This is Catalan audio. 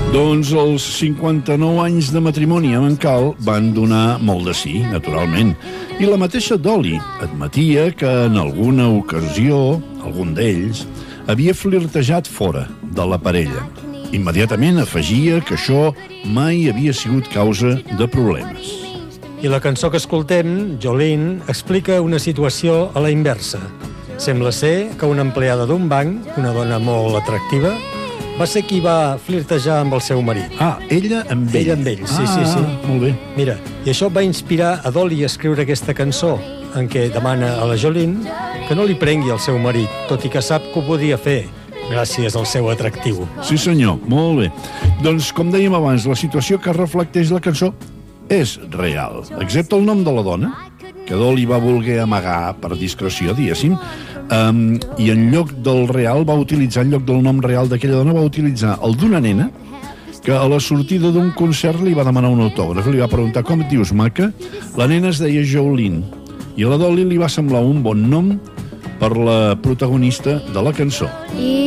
Doncs els 59 anys de matrimoni amb en Cal van donar molt de sí, naturalment. I la mateixa Dolly admetia que en alguna ocasió, algun d'ells, havia flirtejat fora de la parella. Immediatament afegia que això mai havia sigut causa de problemes. I la cançó que escoltem, Jolene, explica una situació a la inversa. Sembla ser que una empleada d'un banc, una dona molt atractiva, va ser qui va flirtejar amb el seu marit. Ella amb ell. Ella amb ell, sí. Molt bé. Mira, i això va inspirar a Dolly a escriure aquesta cançó, en què demana a la Jolene que no li prengui el seu marit, tot i que sap que ho podia fer, gràcies al seu atractiu. Sí, senyor, molt bé. Doncs, com dèiem abans, la situació que reflecteix la cançó és real, excepte el nom de la dona, que Dolly va voler amagar per discreció, diguéssim, i en lloc del real va utilitzar, en lloc del nom real d'aquella dona, va utilitzar el d'una nena que a la sortida d'un concert li va demanar un autògraf. Li va preguntar: com et dius, maca? La nena es deia Jolene, i a la Dolly li va semblar un bon nom per la protagonista de la cançó.